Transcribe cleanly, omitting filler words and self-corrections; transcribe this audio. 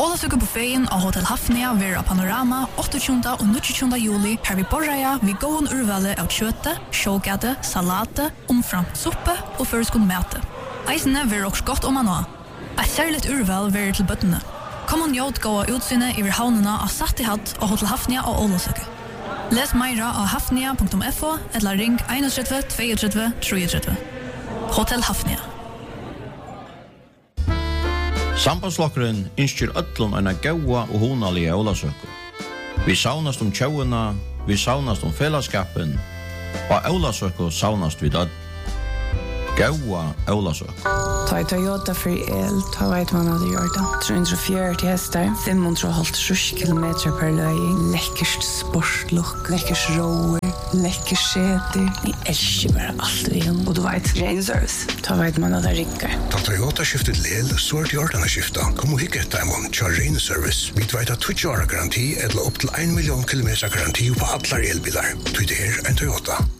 Ålasøke buffeten av Hotel Hafnia ver av Panorama 28. og 29. juli her vi borreia vi gåen urvale av kjøte, sjågade, salate, omframt suppe og føreskund mate. Eisene ver også godt om man nå. Et særligt urval ver til bøttene. Kom og njød gåa utsyne i havnene av Sattihatt og Hotel Hafnia og Ålasøke. Les meira av hafnia.fo eller ring 31 32 33. Hotel Hafnia. Sambandslokkeren innskjer öllum eina gaua og hunalige Ólasøku. Vi saunast tjóuna, vi saunast fellesskapen, og Ólasøku saunast við öll. Gaua Ólasøku. Ta i Toyota for el, ta vet man hva det gjør da. 340 hester, 550 kilometer per løy, lekkerst sportlook, lekkers roer, lekkers seter. Jeg elsker bare alt vi gjør. Og du vet, ren service. Ta vet man at det rikker. Ta Toyota skiftet lel, så det gjort denne skiftet. Kom og hikke etter en til ren service. Vi vet at 20 år garanti, eller opp til 1 million kilometer garanti på alle elbiler. Det er en Toyota.